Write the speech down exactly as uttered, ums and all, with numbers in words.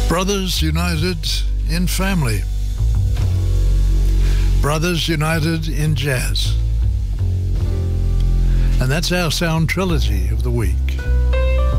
Brothers united in family. Brothers united in jazz. And that's our sound trilogy of the week.